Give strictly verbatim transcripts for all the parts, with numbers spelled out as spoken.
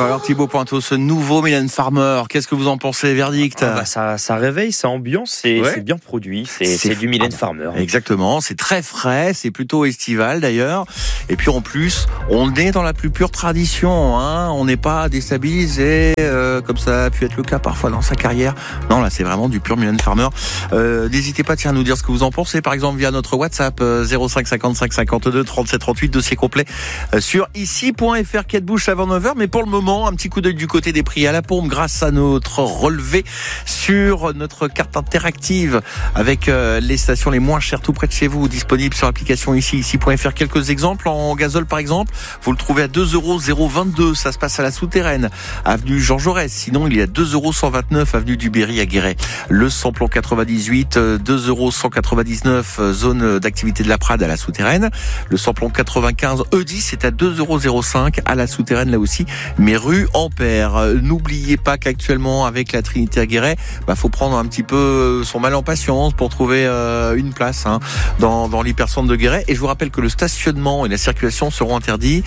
Alors Thibaut Pointeau, ce nouveau Mylène Farmer, qu'est-ce que vous en pensez, verdict? ah bah ça, ça réveille, ça ambiance, c'est, ouais. c'est bien produit, c'est, c'est, c'est du Mylène ah, Farmer. Exactement, c'est très frais, c'est plutôt estival d'ailleurs. Et puis en plus, on est dans la plus pure tradition, hein. On n'est pas déstabilisé euh, comme ça a pu être le cas parfois dans sa carrière. Non, là c'est vraiment du pur Mylène Farmer. Euh, n'hésitez pas tiens, à nous dire ce que vous en pensez, par exemple via notre WhatsApp euh, zéro cinq cinquante-cinq cinquante-deux trente-sept trente-huit, dossier complet euh, sur ici point f r, quai de bouche avant neuf heures. Mais pour le moment, un petit coup d'œil du côté des prix à la pompe grâce à notre relevé sur notre carte interactive avec euh, les stations les moins chères tout près de chez vous, disponibles sur l'application ici, ici point f r. Quelques exemples en gazole par exemple, vous le trouvez à deux euros zéro vingt-deux, ça se passe à la Souterraine, avenue Jean Jaurès. Sinon, il est à deux euros cent vingt-neuf, avenue du Berry à Guéret. Le samplon quatre-vingt-dix-huit, deux euros cent quatre-vingt-dix-neuf, zone d'activité de la Prade à la Souterraine. Le samplon quatre-vingt-quinze E dix, c'est à deux euros zéro cinq à la Souterraine là aussi, mais rue Ampère. N'oubliez pas qu'actuellement avec la Trinité à Guéret, bah faut prendre un petit peu son mal en patience pour trouver euh, une place hein, dans, dans l'hypercentre de Guéret. Et je vous rappelle que le stationnement et la circulation seront interdits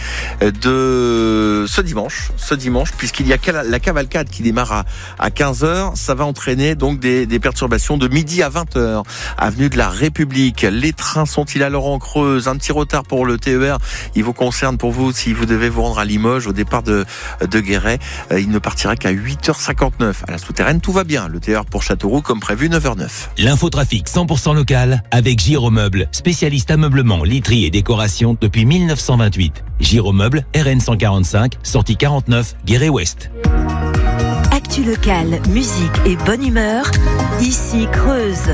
de ce dimanche, ce dimanche, puisqu'il y a la cavalcade qui démarre à, à quinze heures. Ça va entraîner donc des, des perturbations de midi à vingt heures. Avenue de la République. Les trains sont-ils alors en Creuse? Un petit retard pour le T E R. Il vous concerne pour vous si vous devez vous rendre à Limoges au départ de, de Guéret. Il ne partira qu'à huit heures cinquante-neuf. À la Souterraine, tout va bien. Le T E R pour Châteauroux comme prévu, neuf heures neuf. L'infotrafic cent pour cent local avec Giromeuble, spécialiste ameublement, literie et décoration depuis mille neuf cent vingt-huit. Giromeuble, R N cent quarante-cinq, sortie quarante-neuf, Guéret-Ouest. Actu local, musique et bonne humeur, ici Creuse.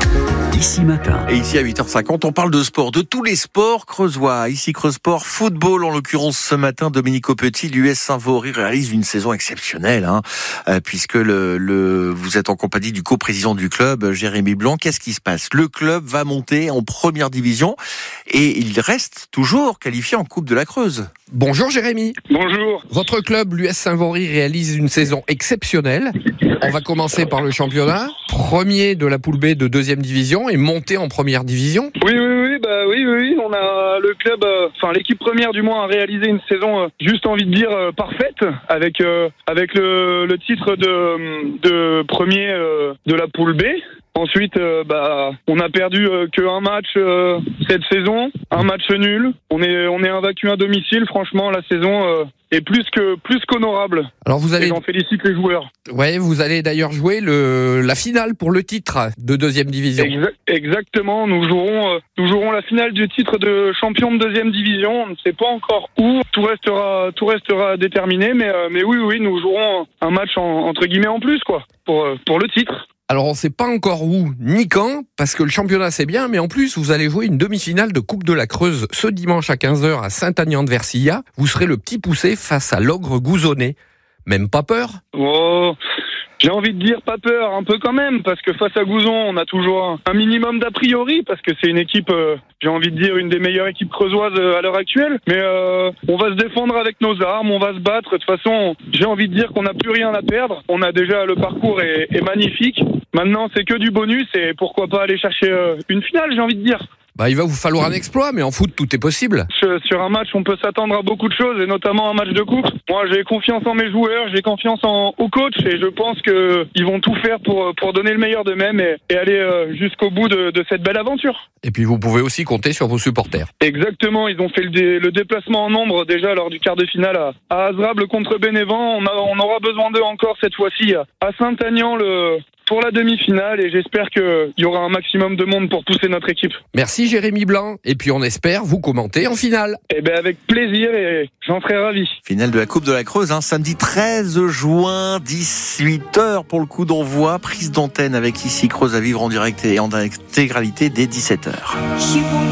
Ici matin. Et ici à huit heures cinquante, on parle de sport, de tous les sports creusois. Ici Creuse Sport, football en l'occurrence ce matin. Dominique Aupetit, l'U S Saint-Vaury réalise une saison exceptionnelle, hein, euh, puisque le, le, vous êtes en compagnie du coprésident du club, Jérémy Blanc. Qu'est-ce qui se passe? Le club va monter en première division et il reste toujours qualifié en Coupe de la Creuse. Bonjour Jérémy. Bonjour. Votre club, l'U S Saint-Vaury, réalise une saison exceptionnelle. On va commencer par le championnat. Premier de la poule B de deuxième division et monté en première division. Oui, oui, oui, bah oui, oui, oui. On a le club, enfin euh, l'équipe première du moins a réalisé une saison euh, juste envie de dire euh, parfaite avec euh, avec le, le titre de de premier euh, de la poule B. Ensuite, euh, bah, on a perdu euh, qu'un match euh, cette saison, un match nul. On est on est invaincu à domicile. Franchement, la saison euh, est plus que plus qu'honorable. Alors vous allez. Et j'en félicite les joueurs. Ouais, vous allez d'ailleurs jouer le la finale pour le titre de deuxième division. Exact, exactement. Nous jouerons euh, nous jouerons la finale du titre de champion de deuxième division. On ne sait pas encore où. Tout restera tout restera déterminé. Mais euh, mais oui oui, nous jouerons un match en, entre guillemets en plus quoi pour euh, pour le titre. Alors on ne sait pas encore où ni quand, parce que le championnat c'est bien, mais en plus vous allez jouer une demi-finale de Coupe de la Creuse ce dimanche à quinze heures à Saint-Agnand-de-Versilla. Vous serez le petit poussé face à l'ogre Gouzonnet. Même pas peur? Oh, j'ai envie de dire pas peur, un peu quand même, parce que face à Gouzon, on a toujours un minimum d'a priori, parce que c'est une équipe, euh, j'ai envie de dire, une des meilleures équipes creusoises à l'heure actuelle. Mais euh, on va se défendre avec nos armes, on va se battre. De toute façon, j'ai envie de dire qu'on n'a plus rien à perdre. On a déjà, le parcours est, est magnifique. Maintenant, c'est que du bonus et pourquoi pas aller chercher euh, une finale, j'ai envie de dire. Bah, il va vous falloir un exploit, mais en foot, tout est possible. Sur un match, on peut s'attendre à beaucoup de choses, et notamment un match de coupe. Moi, j'ai confiance en mes joueurs, j'ai confiance en, au coach, et je pense qu'ils vont tout faire pour, pour donner le meilleur d'eux-mêmes et, et aller euh, jusqu'au bout de, de cette belle aventure. Et puis, vous pouvez aussi compter sur vos supporters. Exactement, ils ont fait le, dé, le déplacement en nombre déjà lors du quart de finale à, à Azrable contre Bénévent. On, a, on aura besoin d'eux encore cette fois-ci à Saint-Agnand, le... pour la demi-finale, et j'espère qu'il y aura un maximum de monde pour pousser notre équipe. Merci Jérémy Blanc, et puis on espère vous commenter en finale. Eh bien avec plaisir, et j'en serai ravi. Finale de la Coupe de la Creuse, hein, samedi treize juin, dix-huit heures pour le coup d'envoi, prise d'antenne avec ici Creuse à vivre en direct et en intégralité dès dix-sept heures.